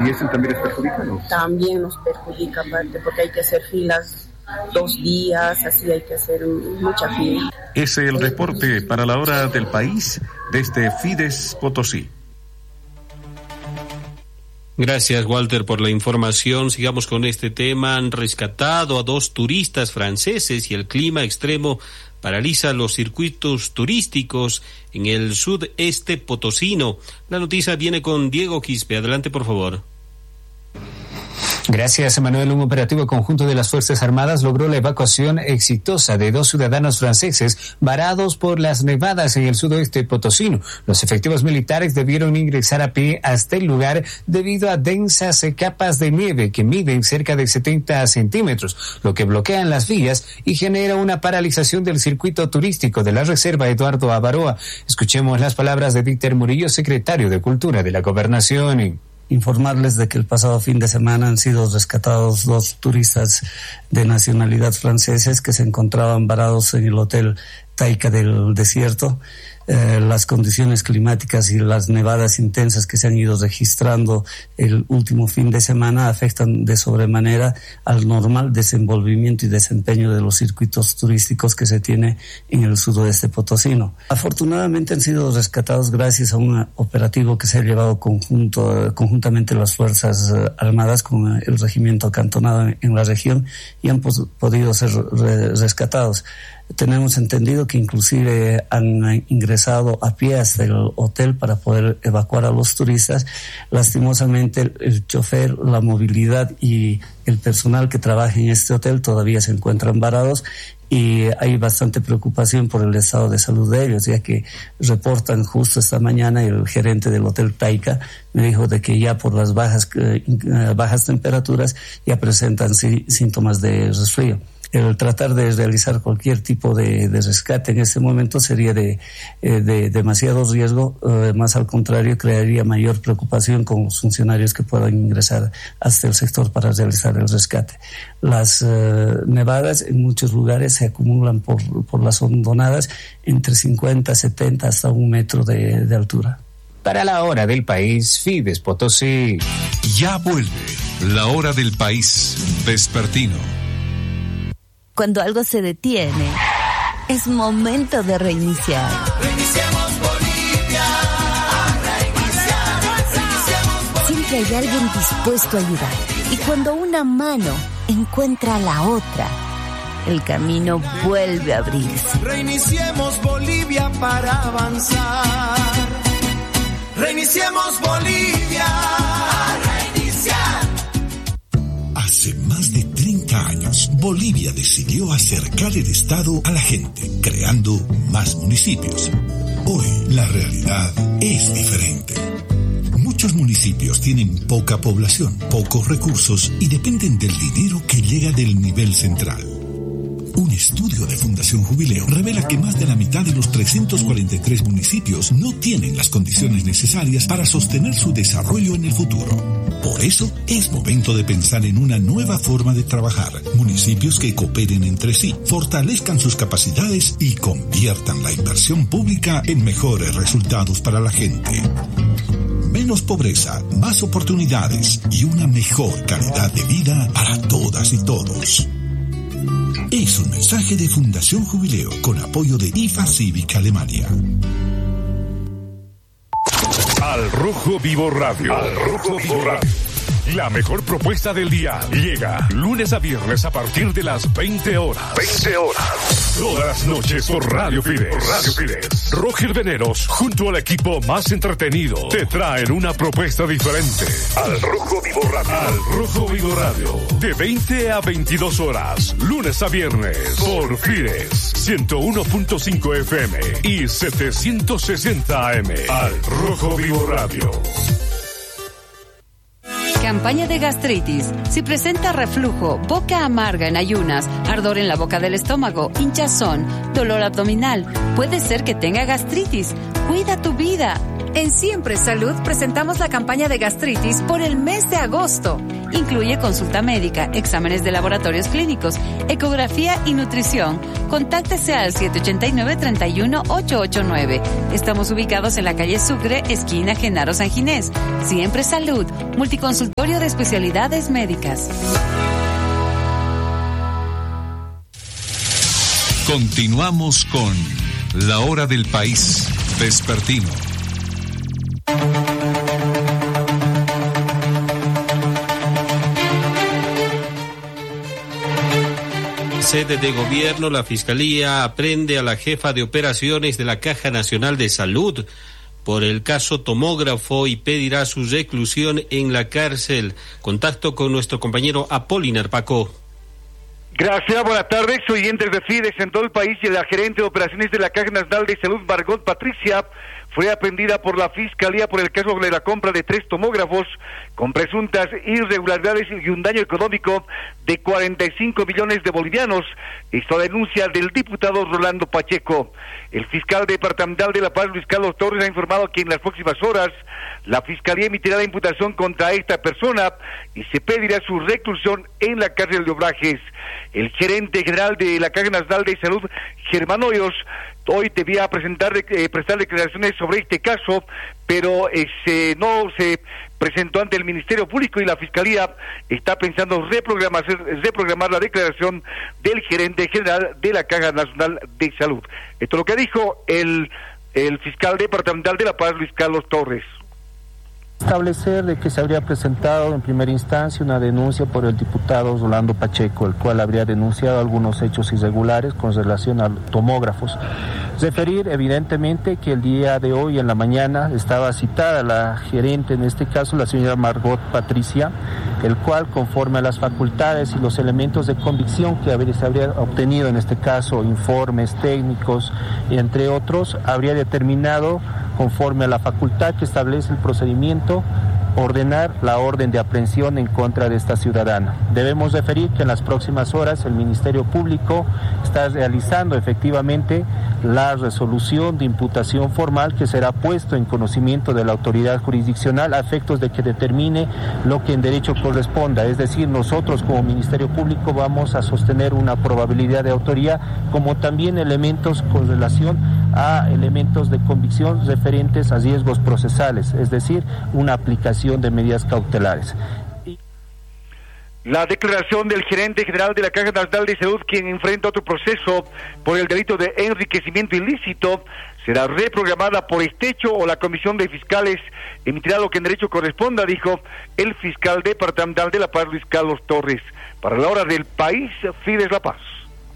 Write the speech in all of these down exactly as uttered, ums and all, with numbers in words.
¿Y eso también les perjudica, no? También nos perjudica, aparte, porque hay que hacer filas dos días, así hay que hacer mucha fila. Es el reporte para la hora del país desde Fides Potosí. Gracias, Walter, por la información. Sigamos con este tema. Han rescatado a dos turistas franceses y el clima extremo paraliza los circuitos turísticos en el sudeste potosino. La noticia viene con Diego Quispe. Adelante, por favor. Gracias, Emanuel. Un operativo conjunto de las Fuerzas Armadas logró la evacuación exitosa de dos ciudadanos franceses varados por las nevadas en el sudoeste potosino. Los efectivos militares debieron ingresar a pie hasta el lugar debido a densas capas de nieve que miden cerca de setenta centímetros, lo que bloquean las vías y genera una paralización del circuito turístico de la Reserva Eduardo Avaroa. Escuchemos las palabras de Víctor Murillo, secretario de Cultura de la Gobernación. Informarles de que el pasado fin de semana han sido rescatados dos turistas de nacionalidad franceses que se encontraban varados en el Hotel Taica del Desierto. Eh, las condiciones climáticas y las nevadas intensas que se han ido registrando el último fin de semana afectan de sobremanera al normal desenvolvimiento y desempeño de los circuitos turísticos que se tiene en el sudoeste potosino. Afortunadamente han sido rescatados gracias a un operativo que se ha llevado conjunto, conjuntamente las Fuerzas Armadas con el regimiento acantonado en, en la región y han pos, podido ser re, rescatados. Tenemos entendido que inclusive han ingresado a pie hasta el hotel para poder evacuar a los turistas. Lastimosamente el, el chofer, la movilidad y el personal que trabaja en este hotel todavía se encuentran varados y hay bastante preocupación por el estado de salud de ellos, ya que reportan justo esta mañana el gerente del Hotel Taica me dijo de que ya por las bajas, eh, bajas temperaturas ya presentan sí, síntomas de resfrío. El tratar de realizar cualquier tipo de, de rescate en este momento sería de, eh, de demasiado riesgo, eh, más al contrario, crearía mayor preocupación con los funcionarios que puedan ingresar hasta el sector para realizar el rescate. Las eh, nevadas en muchos lugares se acumulan por, por las hondonadas entre cincuenta, setenta hasta un metro de, de altura. Para la hora del país, Fides Potosí. Ya vuelve la hora del país vespertino. Cuando algo se detiene, es momento de reiniciar. Reiniciamos Bolivia. Reiniciar, reiniciamos Bolivia. Siempre hay alguien dispuesto a ayudar. Y cuando una mano encuentra a la otra, el camino vuelve a abrirse. Reiniciemos Bolivia para avanzar. Reiniciemos Bolivia. Reiniciar. Hace más de treinta años, Bolivia decidió acercar el Estado a la gente, creando más municipios. Hoy, la realidad es diferente. Muchos municipios tienen poca población, pocos recursos y dependen del dinero que llega del nivel central. Un estudio de Fundación Jubileo revela que más de la mitad de los trescientos cuarenta y tres municipios no tienen las condiciones necesarias para sostener su desarrollo en el futuro. Por eso, es momento de pensar en una nueva forma de trabajar. Municipios que cooperen entre sí, fortalezcan sus capacidades y conviertan la inversión pública en mejores resultados para la gente. Menos pobreza, más oportunidades y una mejor calidad de vida para todas y todos. Es un mensaje de Fundación Jubileo con apoyo de I F A Cívica Alemania. Al Rojo Vivo Radio. Al Rojo Vivo Radio. La mejor propuesta del día llega lunes a viernes a partir de las veinte horas. veinte horas. Todas las noches por Radio Fides. Radio Fides. Roger Veneros, junto al equipo más entretenido, te traen una propuesta diferente. Al Rojo Vivo Radio. Al Rojo Vivo Radio. De veinte a veintidós horas. Lunes a viernes. Por Fides. ciento uno punto cinco F M y setecientos sesenta A M. Al Rojo Vivo Radio. Campaña de gastritis. Si presenta reflujo, boca amarga en ayunas, ardor en la boca del estómago, hinchazón, dolor abdominal, puede ser que tenga gastritis. Cuida tu vida. En Siempre Salud presentamos la campaña de gastritis por el mes de agosto. Incluye consulta médica, exámenes de laboratorios clínicos, ecografía y nutrición. Contáctese al siete ocho nueve, tres uno, ocho ocho nueve. Estamos ubicados en la calle Sucre, esquina Genaro San Ginés. Siempre Salud, multiconsultorio de especialidades médicas. Continuamos con La Hora del País Vespertino. Sede de gobierno, la Fiscalía aprende a la jefa de operaciones de la Caja Nacional de Salud por el caso tomógrafo y pedirá su reclusión en la cárcel. Contacto con nuestro compañero Apolinar Paco. Gracias, buenas tardes, oyentes de Fides en todo el país y la gerente de operaciones de la Caja Nacional de Salud, Margot Patricia, fue aprendida por la Fiscalía por el caso de la compra de tres tomógrafos con presuntas irregularidades y un daño económico de cuarenta y cinco millones de bolivianos. Esto denuncia del diputado Rolando Pacheco. El fiscal departamental de La Paz, Luis Carlos Torres, ha informado que en las próximas horas la Fiscalía emitirá la imputación contra esta persona y se pedirá su reclusión en la cárcel de Obrajes. El gerente general de la Caja Nacional de Salud, Germán Hoyos, hoy debía presentar, eh, prestar declaraciones sobre este caso, pero eh, se, no se presentó ante el Ministerio Público y la Fiscalía está pensando reprogramar, reprogramar la declaración del gerente general de la Caja Nacional de Salud. Esto es lo que dijo el, el fiscal departamental de La Paz, Luis Carlos Torres. Establecer de que se habría presentado en primera instancia una denuncia por el diputado Rolando Pacheco, el cual habría denunciado algunos hechos irregulares con relación a tomógrafos. Referir evidentemente que el día de hoy en la mañana estaba citada la gerente, en este caso la señora Margot Patricia, el cual conforme a las facultades y los elementos de convicción que se habría obtenido, en este caso informes técnicos, entre otros, habría determinado conforme a la facultad que establece el procedimiento, ordenar la orden de aprehensión en contra de esta ciudadana. Debemos referir que en las próximas horas el Ministerio Público está realizando efectivamente la resolución de imputación formal que será puesto en conocimiento de la autoridad jurisdiccional a efectos de que determine lo que en derecho corresponda. Es decir, nosotros como Ministerio Público vamos a sostener una probabilidad de autoría, como también elementos con relación a elementos de convicción referentes a riesgos procesales, es decir, una aplicación de medidas cautelares. La declaración del gerente general de la Caja Nacional de Salud, quien enfrenta otro proceso por el delito de enriquecimiento ilícito, será reprogramada por este hecho o la comisión de fiscales emitirá lo que en derecho corresponda, dijo el fiscal departamental de La Paz, Luis Carlos Torres. Para la hora del país, Fides La Paz.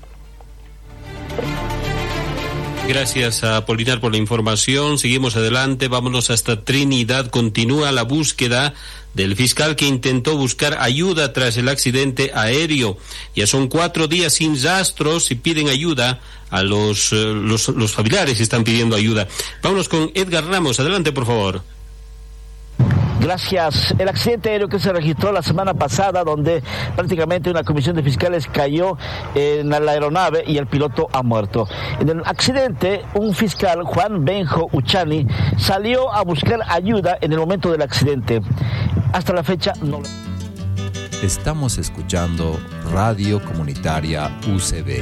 Gracias a Polinar por la información. Seguimos adelante, vámonos hasta Trinidad. Continúa la búsqueda del fiscal que intentó buscar ayuda tras el accidente aéreo. Ya son cuatro días sin rastros y piden ayuda a los, eh, los, los familiares están pidiendo ayuda. Vámonos con Edgar Ramos. Adelante, por favor. Gracias. El accidente aéreo que se registró la semana pasada, donde prácticamente una comisión de fiscales cayó en la aeronave y el piloto ha muerto. En el accidente, un fiscal, Juan Benjo Uchani, salió a buscar ayuda en el momento del accidente. Hasta la fecha no. Estamos escuchando Radio Comunitaria U C B.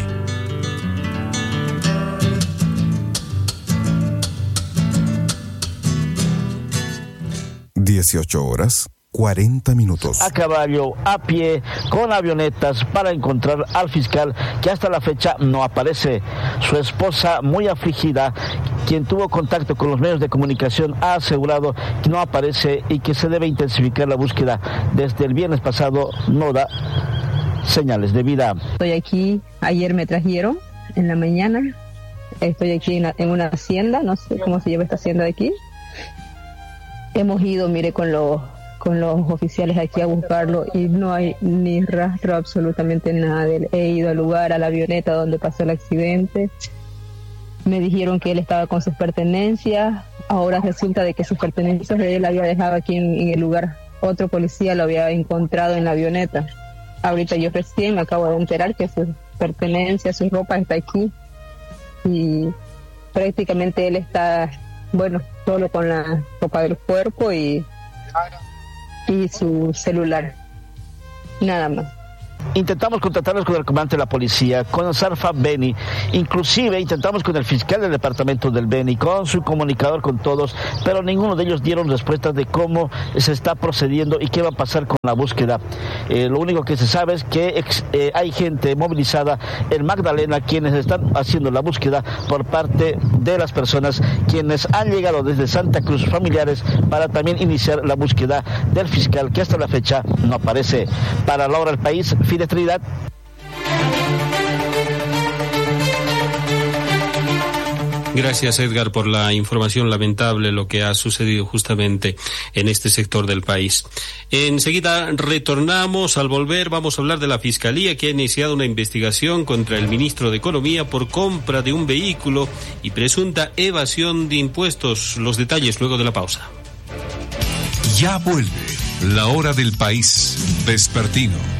dieciocho horas, cuarenta minutos. A caballo, a pie, con avionetas para encontrar al fiscal que hasta la fecha no aparece. Su esposa, muy afligida, quien tuvo contacto con los medios de comunicación, ha asegurado que no aparece y que se debe intensificar la búsqueda. Desde el viernes pasado no da señales de vida. Estoy aquí, ayer me trajeron en la mañana, estoy aquí en, la, en una hacienda, no sé cómo se llama esta hacienda de aquí. Hemos ido, mire, con los con los oficiales aquí a buscarlo y no hay ni rastro, absolutamente nada de él. He ido al lugar, a la avioneta donde pasó el accidente. Me dijeron que él estaba con sus pertenencias. Ahora resulta de que sus pertenencias de él había dejado aquí en, en el lugar. Otro policía lo había encontrado en la avioneta. Ahorita yo recién me acabo de enterar que sus pertenencias, su ropa está aquí. Y prácticamente él está bueno, solo con la ropa del cuerpo y, y su celular, nada más. Intentamos contactarnos con el comandante de la policía, con Sarfa Beni, inclusive intentamos con el fiscal del departamento del Beni, con su comunicador, con todos, pero ninguno de ellos dieron respuestas de cómo se está procediendo y qué va a pasar con la búsqueda. Eh, lo único que se sabe es que ex, eh, hay gente movilizada en Magdalena quienes están haciendo la búsqueda por parte de las personas quienes han llegado desde Santa Cruz, familiares, para también iniciar la búsqueda del fiscal que hasta la fecha no aparece. Para la hora del país, Fide Trinidad. Gracias, Edgar, por la información. Lamentable lo que ha sucedido justamente en este sector del país. Enseguida retornamos. Al volver vamos a hablar de la Fiscalía, que ha iniciado una investigación contra el ministro de Economía por compra de un vehículo y presunta evasión de impuestos. Los detalles luego de la pausa. Ya vuelve la hora del país vespertino.